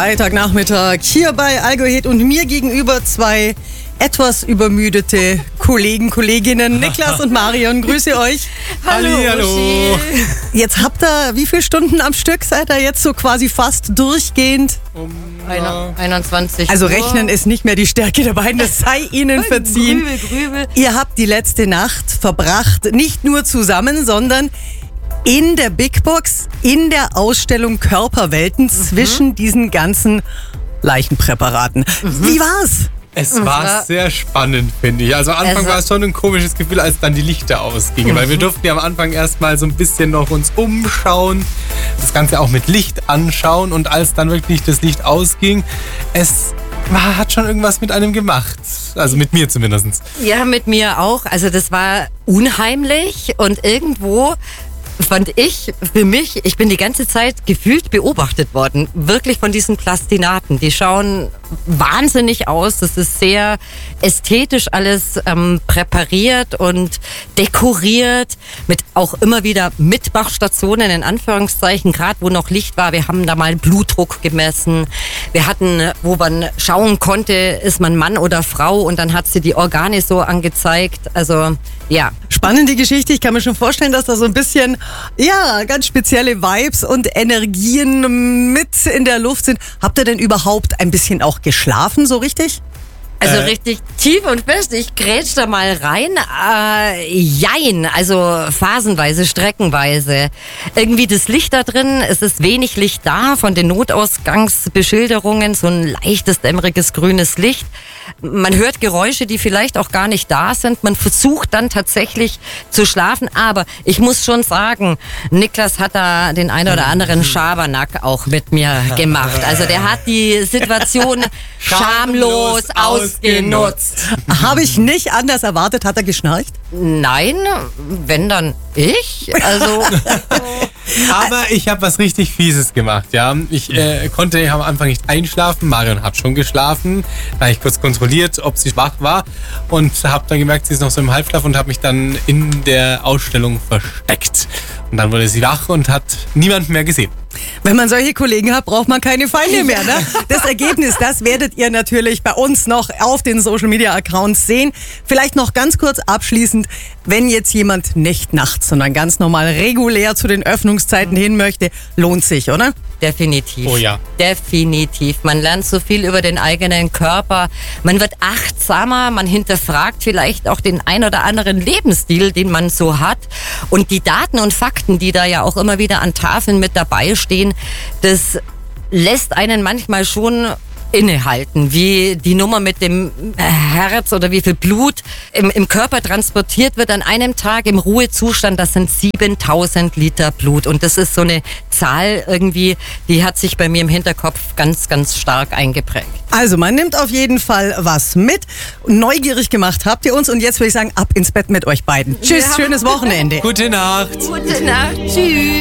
Freitagnachmittag hier bei Algohit und mir gegenüber zwei etwas übermüdete Kolleginnen, Niklas und Marion. Grüße euch. Hallo. Jetzt habt ihr, wie viele Stunden am Stück seid ihr jetzt so quasi fast durchgehend? 21 Also Uhr. Rechnen ist nicht mehr die Stärke der beiden, das sei ihnen verziehen. Grübel. Ihr habt die letzte Nacht verbracht, nicht nur zusammen, sondern in der Big Box, in der Ausstellung Körperwelten zwischen diesen ganzen Leichenpräparaten. Wie war's? Es war sehr spannend, finde ich. Also am Anfang war es schon ein komisches Gefühl, als dann die Lichter ausgingen. Weil wir durften ja am Anfang erstmal so ein bisschen noch uns umschauen, das Ganze auch mit Licht anschauen. Und als dann wirklich das Licht ausging, hat schon irgendwas mit einem gemacht. Also mit mir zumindest. Ja, mit mir auch. Also das war unheimlich und irgendwo fand ich, für mich, ich bin die ganze Zeit gefühlt beobachtet worden. Wirklich von diesen Plastinaten. Die schauen wahnsinnig aus. Das ist sehr ästhetisch alles präpariert und dekoriert. Mit auch immer wieder Mitmachstationen in Anführungszeichen. Gerade wo noch Licht war. Wir haben da mal Blutdruck gemessen. Wir hatten, wo man schauen konnte, ist man Mann oder Frau. Und dann hat sie die Organe so angezeigt. Also, ja. Spannende Geschichte. Ich kann mir schon vorstellen, dass da so ein bisschen, ja, ganz spezielle Vibes und Energien mit in der Luft sind. Habt ihr denn überhaupt ein bisschen auch geschlafen, so richtig? Also richtig tief und fest. Ich grätsch da mal rein. Jein, also phasenweise, streckenweise. Irgendwie das Licht da drin, es ist wenig Licht da von den Notausgangsbeschilderungen, so ein leichtes, dämmeriges, grünes Licht. Man hört Geräusche, die vielleicht auch gar nicht da sind. Man versucht dann tatsächlich zu schlafen. Aber ich muss schon sagen, Niklas hat da den ein oder anderen Schabernack auch mit mir gemacht. Also der hat die Situation schamlos ausgenutzt. Habe ich nicht anders erwartet. Hat er geschnarcht? Nein, wenn dann ich. Also Aber ich habe was richtig Fieses gemacht, ja. Ich konnte am Anfang nicht einschlafen. Marion hat schon geschlafen. Da habe ich kurz kontrolliert, ob sie wach war und habe dann gemerkt, sie ist noch so im Halbschlaf und habe mich dann in der Ausstellung versteckt. Und dann wurde sie wach und hat niemanden mehr gesehen. Wenn man solche Kollegen hat, braucht man keine Feinde mehr. Ne? Das Ergebnis, das werdet ihr natürlich bei uns noch auf den Social-Media-Accounts sehen. Vielleicht noch ganz kurz abschließend, wenn jetzt jemand nicht nachts, sondern ganz normal regulär zu den Öffnungszeiten hin möchte, lohnt sich, oder? definitiv. Oh ja. Definitiv. Man lernt so viel über den eigenen Körper. Man wird achtsamer. Man hinterfragt vielleicht auch den ein oder anderen Lebensstil, den man so hat. Und die Daten und Fakten, die da ja auch immer wieder an Tafeln mit dabei stehen, das lässt einen manchmal schon innehalten, wie die Nummer mit dem Herz oder wie viel Blut im Körper transportiert wird an einem Tag im Ruhezustand. Das sind 7000 Liter Blut und das ist so eine Zahl irgendwie, die hat sich bei mir im Hinterkopf ganz, ganz stark eingeprägt. Also man nimmt auf jeden Fall was mit. Neugierig gemacht habt ihr uns und jetzt würde ich sagen, ab ins Bett mit euch beiden. Tschüss, Ja. schönes Wochenende. Gute Nacht. Gute Nacht, tschüss.